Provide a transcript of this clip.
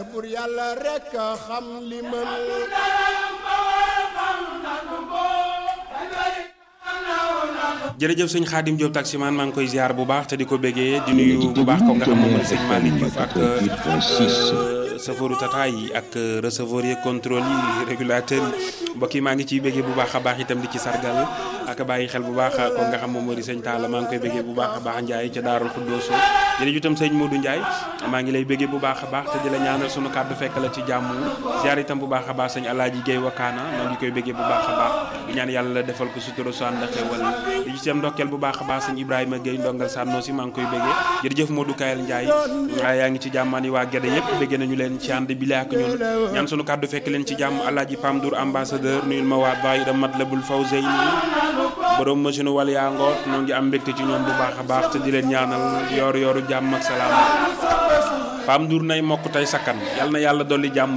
bur yàlla rek xam li mën jërëjëf sëñ Xaadim Diop taximan maa ngi koy ziar bu baax te di ko béggee di nuyu bu baax ko nga xam moom mooy sëñ Malick Diouf ak chauffeur tata yi ak receveur yi contrôle yi régulateur yi mbokk yi maa ngi ciy béggee bu baax a baax itam di ci sargal ak bàyyi xel bu baax ko nga xam moom moo di sëñ Talla maa ngi koy béggee bu baax a baax Ndiaye ca Daarul Xuddooso jërëjëf itam sëñ Modou Ndiaye maa ngi lay béggee bu baax a baax te di la ñaanal sunu kàddu fekk la ci jàmm ziar itam bu baax a baax sëñ Alaaji Guèye Wakaana maa ngi koy béggee bu baax a baax di ñaan yàlla defal ko sutura su ànd ak xewal di ci am ndokkeel bu baax a baax sëñ Ibrahima Guèye ndongal sànnoo si maa ngi koy béggee jërëjëf Modou Kayel Ndiaye yaa ngi ci jàmmaan yi waa Gédé yëpp béggee nañu leen ci ànd bi la ak ñun ñaan sunu kàddu fekk leen ci jàmm Alaaji Pam Dour ambassadeur nuyul ma waa daayira Matlabul Fawzayni borom machine wal yaa ngoot ñoo ngi am mbégte ci ñoom bu baax a baax te di leen ñaanal yoor yooru jàmm ak salaam Pam Dour nay mokk tey sakkan yal na yàlla dolli jàmm